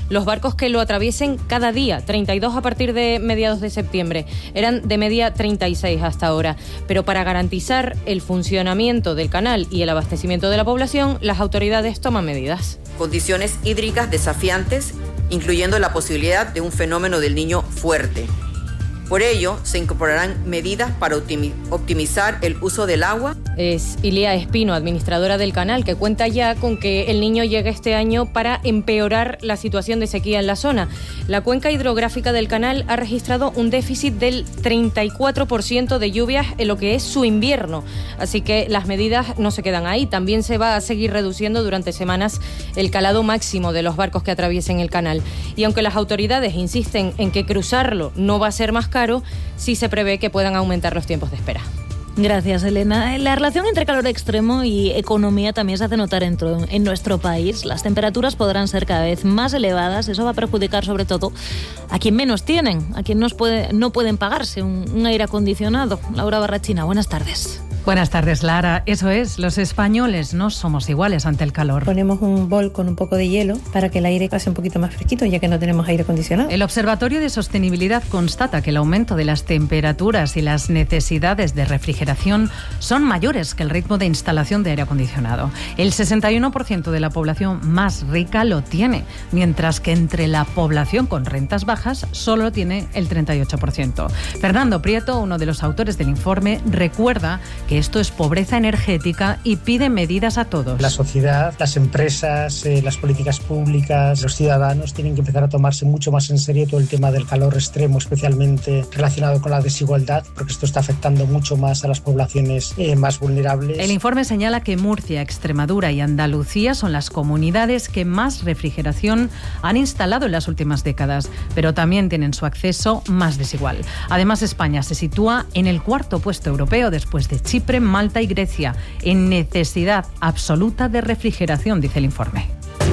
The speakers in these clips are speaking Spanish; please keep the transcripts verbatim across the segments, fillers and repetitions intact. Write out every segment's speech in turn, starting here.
los barcos que lo atraviesen cada día, treinta y dos a partir de mediados de septiembre. Eran de media treinta y seis hasta ahora. Pero para garantizar el funcionamiento del canal y el abastecimiento de la población, las autoridades toman medidas. Condiciones hídricas desafiantes, incluyendo la posibilidad de un fenómeno del Niño fuerte. Por ello, se incorporarán medidas para optimizar el uso del agua. Es Ilia Espino, administradora del canal, que cuenta ya con que el Niño llegue este año para empeorar la situación de sequía en la zona. La cuenca hidrográfica del canal ha registrado un déficit del treinta y cuatro por ciento de lluvias en lo que es su invierno. Así que las medidas no se quedan ahí. También se va a seguir reduciendo durante semanas el calado máximo de los barcos que atraviesen el canal. Y aunque las autoridades insisten en que cruzarlo no va a ser más caro, sí se prevé que puedan aumentar los tiempos de espera. Gracias, Elena. La relación entre calor extremo y economía también se hace notar en, en nuestro país. Las temperaturas podrán ser cada vez más elevadas. Eso va a perjudicar sobre todo a quien menos tienen, a quien no, puede, no pueden pagarse un, un aire acondicionado. Laura Barrachina, buenas tardes. Buenas tardes, Lara. Eso es, los españoles no somos iguales ante el calor. Ponemos un bol con un poco de hielo para que el aire pase un poquito más fresquito, ya que no tenemos aire acondicionado. El Observatorio de Sostenibilidad constata que el aumento de las temperaturas y las necesidades de refrigeración son mayores que el ritmo de instalación de aire acondicionado. El sesenta y uno por ciento de la población más rica lo tiene, mientras que entre la población con rentas bajas solo tiene el treinta y ocho por ciento. Fernando Prieto, uno de los autores del informe, recuerda que esto es pobreza energética y pide medidas a todos. La sociedad, las empresas, eh, las políticas públicas, los ciudadanos tienen que empezar a tomarse mucho más en serio todo el tema del calor extremo, especialmente relacionado con la desigualdad, porque esto está afectando mucho más a las poblaciones eh, más vulnerables. El informe señala que Murcia, Extremadura y Andalucía son las comunidades que más refrigeración han instalado en las últimas décadas, pero también tienen su acceso más desigual. Además, España se sitúa en el cuarto puesto europeo después de Chipre, Malta y Grecia, en necesidad absoluta de refrigeración, dice el informe.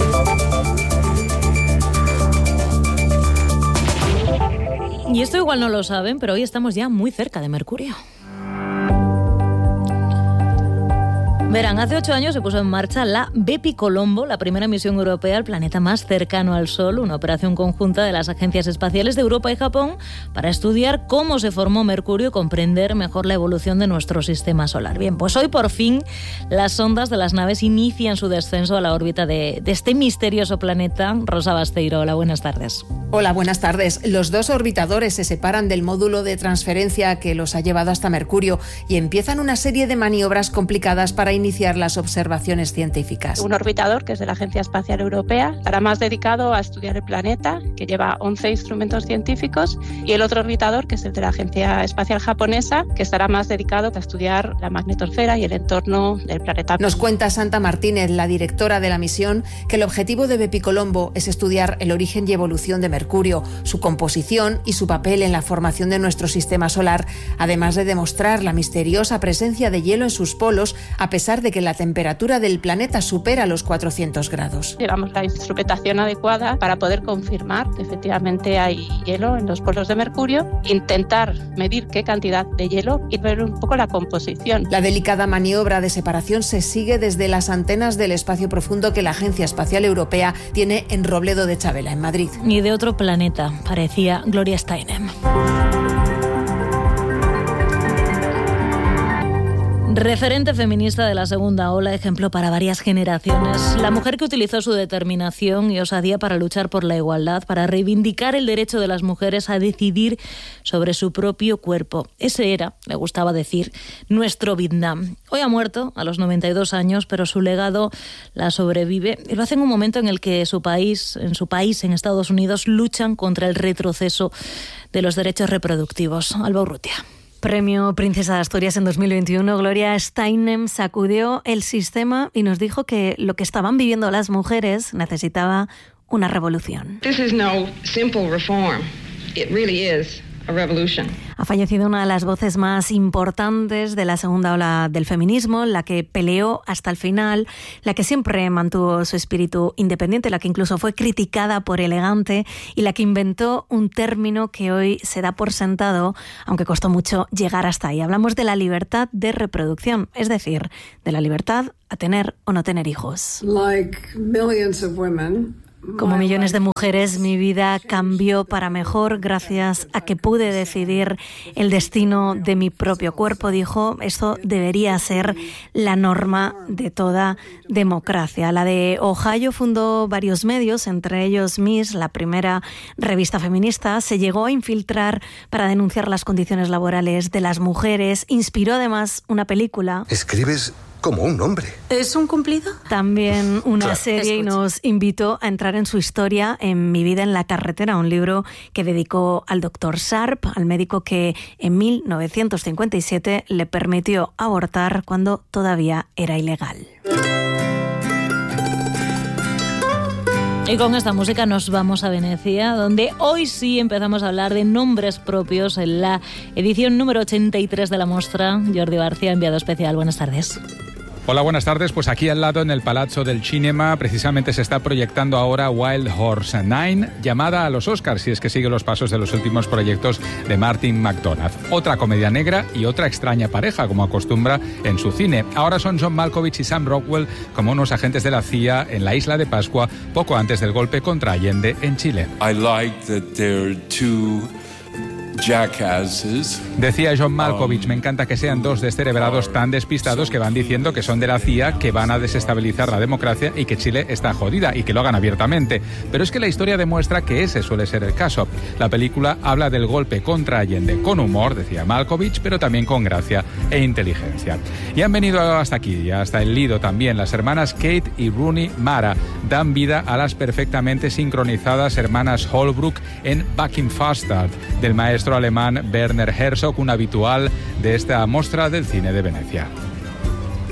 Y esto igual no lo saben, pero hoy estamos ya muy cerca de Mercurio. Verán, hace ocho años se puso en marcha la Bepicolombo, la primera misión europea al planeta más cercano al Sol, una operación conjunta de las agencias espaciales de Europa y Japón para estudiar cómo se formó Mercurio y comprender mejor la evolución de nuestro sistema solar. Bien, pues hoy por fin las sondas de las naves inician su descenso a la órbita de, de este misterioso planeta. Rosa Basteiro, hola, buenas tardes. Hola, buenas tardes. Los dos orbitadores se separan del módulo de transferencia que los ha llevado hasta Mercurio y empiezan una serie de maniobras complicadas para iniciar las observaciones científicas. Un orbitador, que es de la Agencia Espacial Europea, estará más dedicado a estudiar el planeta, que lleva once instrumentos científicos, y el otro orbitador, que es el de la Agencia Espacial Japonesa, que estará más dedicado a estudiar la magnetosfera y el entorno del planeta. Nos cuenta Santa Martínez, la directora de la misión, que el objetivo de Bepicolombo es estudiar el origen y evolución de Mercurio, su composición y su papel en la formación de nuestro sistema solar, además de demostrar la misteriosa presencia de hielo en sus polos, a pesar de que la temperatura del planeta supera los cuatrocientos grados. Llevamos la instrumentación adecuada para poder confirmar que efectivamente hay hielo en los polos de Mercurio, intentar medir qué cantidad de hielo y ver un poco la composición. La delicada maniobra de separación se sigue desde las antenas del espacio profundo que la Agencia Espacial Europea tiene en Robledo de Chavela, en Madrid. Y de otro planeta, parecía Gloria Steinem. Referente feminista de la segunda ola, ejemplo para varias generaciones, la mujer que utilizó su determinación y osadía para luchar por la igualdad, para reivindicar el derecho de las mujeres a decidir sobre su propio cuerpo. Ese era, le gustaba decir, nuestro Vietnam. Hoy ha muerto a los noventa y dos años, pero su legado la sobrevive y lo hace en un momento en el que su país, en su país, en Estados Unidos, luchan contra el retroceso de los derechos reproductivos. Alba Urrutia. Premio Princesa de Asturias en dos mil veintiuno, Gloria Steinem sacudió el sistema y nos dijo que lo que estaban viviendo las mujeres necesitaba una revolución. This is no simple reform. It really is a revolution. Ha fallecido una de las voces más importantes de la segunda ola del feminismo, la que peleó hasta el final, la que siempre mantuvo su espíritu independiente, la que incluso fue criticada por elegante y la que inventó un término que hoy se da por sentado, aunque costó mucho llegar hasta ahí. Hablamos de la libertad de reproducción, es decir, de la libertad a tener o no tener hijos. Like millions of women, Como millones de mujeres, mi vida cambió para mejor gracias a que pude decidir el destino de mi propio cuerpo, dijo. Esto debería ser la norma de toda democracia. La de Ohio fundó varios medios, entre ellos Miss, la primera revista feminista. Se llegó a infiltrar para denunciar las condiciones laborales de las mujeres. Inspiró además una película. Escribes como un hombre. ¿Es un cumplido? También una claro. serie, y nos invitó a entrar en su historia en Mi vida en la carretera, un libro que dedicó al doctor Sharp, al médico que en mil novecientos cincuenta y siete le permitió abortar cuando todavía era ilegal. Y con esta música nos vamos a Venecia, donde hoy sí empezamos a hablar de nombres propios en la edición número ochenta y tres de la Mostra. Jordi García, enviado especial. Buenas tardes. Hola, buenas tardes. Pues aquí al lado, en el Palazzo del Cinema, precisamente se está proyectando ahora Wild Horse nueve, llamada a los Oscars, si es que sigue los pasos de los últimos proyectos de Martin McDonagh. Otra comedia negra y otra extraña pareja, como acostumbra en su cine. Ahora son John Malkovich y Sam Rockwell como unos agentes de la C I A en la isla de Pascua, poco antes del golpe contra Allende en Chile. I like that they're two jackasses. Decía John Malkovich, me encanta que sean dos descerebrados tan despistados que van diciendo que son de la C I A, que van a desestabilizar la democracia y que Chile está jodida, y que lo hagan abiertamente. Pero es que la historia demuestra que ese suele ser el caso. La película habla del golpe contra Allende con humor, decía Malkovich, pero también con gracia e inteligencia. Y han venido hasta aquí, hasta el Lido también. Las hermanas Kate y Rooney Mara dan vida a las perfectamente sincronizadas hermanas Holbrook en Buckinghamstad, del maestro alemán Werner Herzog, un habitual de esta Mostra del Cine de Venecia.